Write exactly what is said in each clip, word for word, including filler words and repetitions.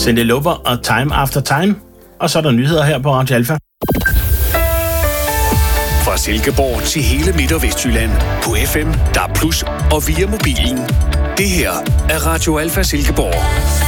Cindy Lauper og Time After Time. Og så er der nyheder her på Radio Alfa. Fra Silkeborg til hele Midt- og Vestjylland på F M, D A B plus, og via mobilen. Det her er Radio Alfa Silkeborg.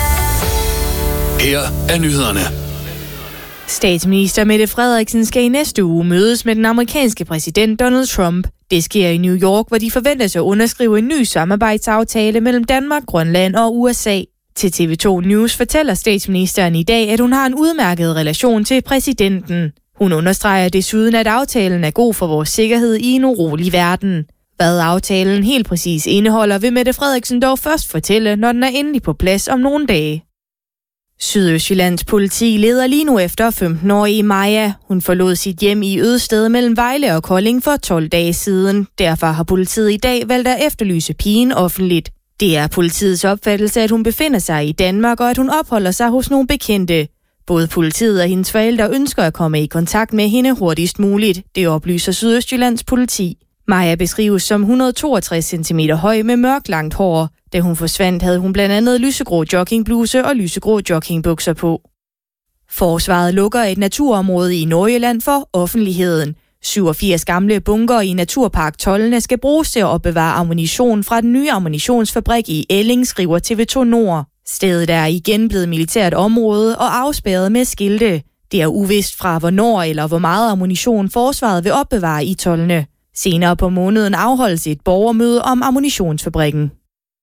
Her er nyhederne. Statsminister Mette Frederiksen skal i næste uge mødes med den amerikanske præsident Donald Trump. Det sker i New York, hvor de forventes at underskrive en ny samarbejdsaftale mellem Danmark, Grønland og U S A. Til T V to News fortæller statsministeren i dag, at hun har en udmærket relation til præsidenten. Hun understreger desuden, at aftalen er god for vores sikkerhed i en urolig verden. Hvad aftalen helt præcis indeholder, vil Mette Frederiksen dog først fortælle, når den er endelig på plads om nogle dage. Sydøstjyllands politi leder lige nu efter femten-årige Maja. Hun forlod sit hjem i Ødsted mellem Vejle og Kolding for tolv dage siden. Derfor har politiet i dag valgt at efterlyse pigen offentligt. Det er politiets opfattelse, at hun befinder sig i Danmark, og at hun opholder sig hos nogle bekendte. Både politiet og hendes forældre ønsker at komme i kontakt med hende hurtigst muligt. Det oplyser Sydøstjyllands politi. Maja beskrives som et hundrede og toogtres centimeter høj med mørkt langt hår. Da hun forsvandt, havde hun blandt andet lysegrå joggingbluse og lysegrå joggingbukser på. Forsvaret lukker et naturområde i Nordjylland for offentligheden. syvogfirs gamle bunker i Naturpark Toldene skal bruges til at opbevare ammunition fra den nye ammunitionsfabrik i Elling, skriver T V to Nord. Stedet er igen blevet militært område og afspærret med skilte. Det er uvist fra hvornår eller hvor meget ammunition forsvaret vil opbevare i Toldene. Senere på måneden afholdes et borgermøde om ammunitionsfabrikken.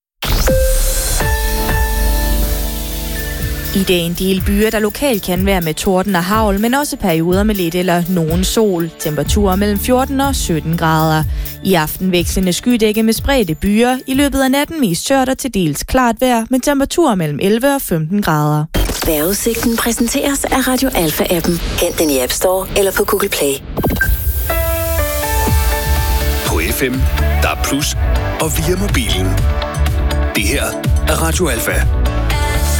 I dag en del byer, der lokalt kan være med torden og hagl, men også perioder med lidt eller nogen sol. Temperaturer mellem fjorten og sytten grader. I aften vekslende skydække med spredte byer. I løbet af natten mest tørt og til dels klart vejr, med temperaturer mellem elleve og femten grader. Vejrudsigten præsenteres af Radio Alfa-appen. Hent den i App Store eller på Google Play. På F M, D A B plus, og via mobilen. Det her er Radio Alfa.